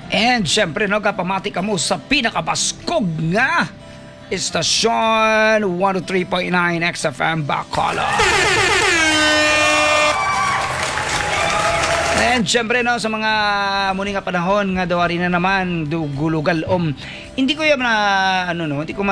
And syempre, no, kapamati ka mo sa pinakabaskog nga istasyon 103.9 XFM Bacolod. And syempre, no, sa mga muli nga panahon nga daw rin na naman gulugal hindi ko yan hindi ko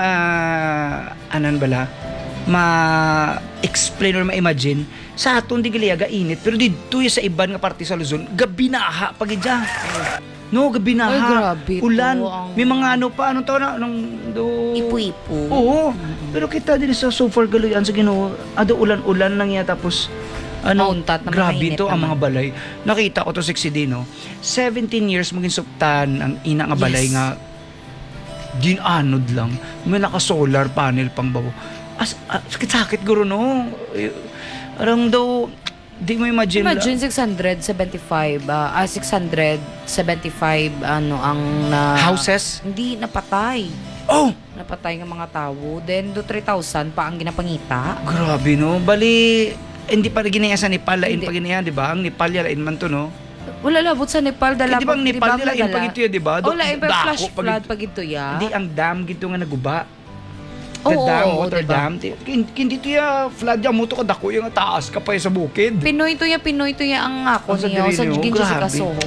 ma-explain or ma-imagine sa aton di giliyaga init pero dito sa iban nga parte sa Luzon gabi na aha pagid dyan. No, gabi na Ay, ha. grabe Ulan. to, ang- May mga anong tawag na, Ipu-ipu. Oo. Pero kita din sa so far galoyan sa Ginoo, ulan-ulan lang yan tapos Mauntat na grabe mainit to ang naman. mga balay. Nakita ko to 60 no. 17 years maging suptan ang ina nga balay Yes. nga dinanod lang. May naka-solar panel pang bawo. Sakit-sakit guro no. Arang daw di mo imagine. Imagine 675 ang Houses? hindi napatay. Oh! Napatay ng mga tao. Then do 3,000 pa ang ginapangita. Grabe no. Bali hindi pa ginaya sa Nepal lain Hindi. pa ginaya, di ba? Ang Nepal lain man to no. Wala labot sa Nepal dala. Di ba ang Nepal nila in pag ito di ba? Oh, lain pa Dako flash pag flood ito. pag ito ya. Hindi ang dam gito nga naguba. The Oo, dam, oo, water diba? dam. Hindi to ya flood ya mo to kadako yung taas ka pa sa bukid. Pinoy to ya ang ako Ang sa niyo sa diri niyo, ginjo sa grabe. Kasoho.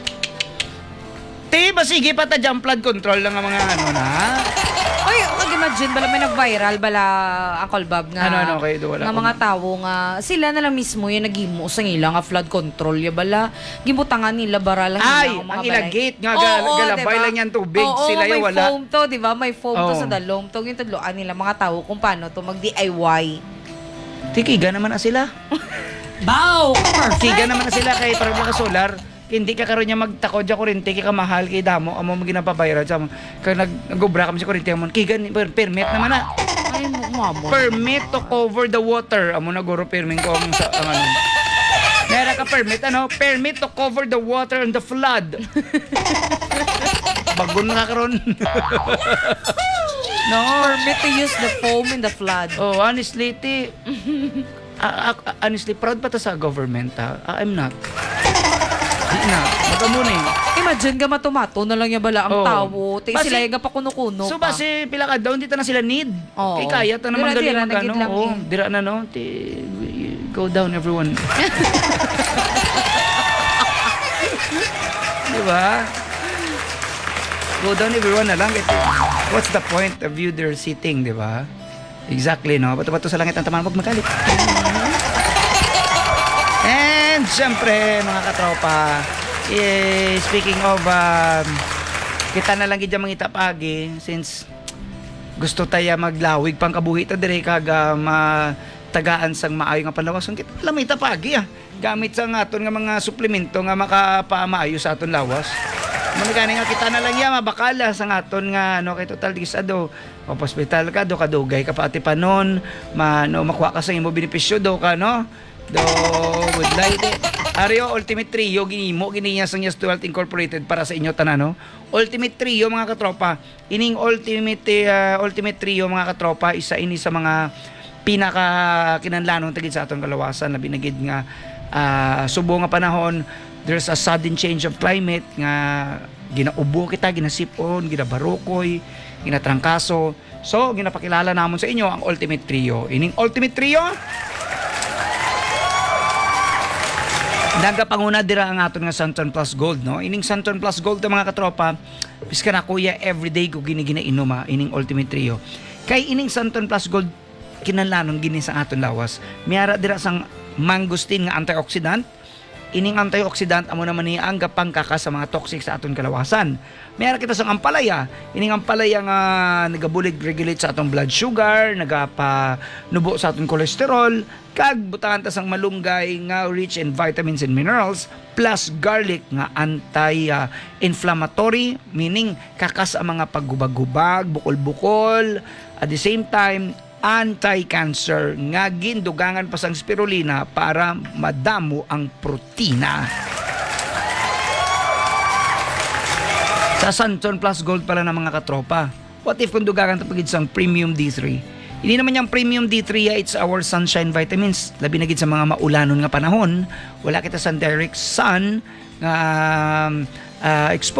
Te, ba sige pa ta dyan flood control lang ang mga na. Oy, imagine bala may nag-viral bala Uncle Bob nga. Ano, kayo do wala. Nga mga tao nga sila na lang mismo yung nagimo sa ila nga flood control ya bala. Gibutangan nila bara lang Ay, nila mga ang ilagit nga Oo, galabay diba? lang yan tubig. Oo, Sila may yung wala. foam to, di ba? May foam to Oo. sa dalom. To yung tudloan nila mga tao kung paano to mag-DIY. Tikiga naman na sila. Bow! Tikiga naman na sila kay parang mga solar. Hindi ka karon niya magtakod sa kuryente kay ka mahal kay damo amo mo ginapabayran sa kag nagobra kami sa kuryente mo kigan permit naman na. Ay, mamo. Permit to cover the water. Amo na guro permit ko ang sa ang ano. Meron ka permit permit to cover the water and the flood. Bagon na karon. No. Permit to use the foam in the flood. Oh, honestly, honestly proud pa ta sa government ha. I'm not. Di na. Baka muna eh. Imagine ka matumato na lang yung bala ang Oo. tao. Te, Basi- sila yung pakuno-kuno So pa. basi pila ka daw dito na sila need. Oo. Kay kaya ta naman galing Dira-dira, mag nagid lang oh, eh. dira na no. Go down everyone. Di ba? Go down everyone na lang. What's the point of you there sitting, di ba? Exactly, no? Bato-bato sa langit ang tamaan, huwag magalit. And syempre, mga katropa, speaking of, kita na lang gid mangita pagi since gusto tayo maglawig pang kabuhi ta dire kaga matagaan sang maayo nga panlawason kita lamita pagi gamit sa aton nga mga suplemento nga makapamaayo sa aton lawas. Muna gani nga kita na lang ya mabakala sa aton nga kay total disado o hospital ka do kadugay ka pati panon makuha ka sa imo benepisyo do ka no. Do would like Ario Ultimate Trio ginimo giniya sang Yes to Health Incorporated para sa inyo tanan no. Ultimate Trio mga katropa. Ining Ultimate Trio mga katropa isa ini sa mga pinaka kinahanglanon tagid sa aton kalawasan labi na gid nga subo nga panahon. There's a sudden change of climate nga ginaubo kita, ginasipon, ginabarokoy, ginatrangkaso. So ginapakilala namon sa inyo ang Ultimate Trio. Ining Ultimate Trio nagapanguna dira ang aton nga Santon Plus Gold no. Ining Santon Plus Gold mga katropa, piska na kuya everyday ko giniginainom ining Ultimate Trio. Kay ining Santon Plus Gold kinahanglanon gini sa aton lawas. Miara dira sang mangosteen nga antioxidant. Ining antioxidant amo naman ni ang gapangkaka sa mga toxic sa aton kalawasan. Mayroon kita sang ampalaya. Ining ampalaya nga nagabulig regulate sa atong blood sugar, nagapanubo sa atong cholesterol, kag butahan ta sang malunggay nga rich in vitamins and minerals plus garlic nga anti-inflammatory, meaning kakas ang mga paggubag-gubag, bukol-bukol, at the same time anti-cancer nga gindugangan pa sang spirulina para madamo ang protina. Sa Santon Plus Gold pala ng mga katropa. What if kung dugangan tapagid sang Premium D3? Hindi naman yung Premium D3 it's our sunshine vitamins. Labi na gid sa mga maulanon nga panahon. Wala kita sa direct sun nga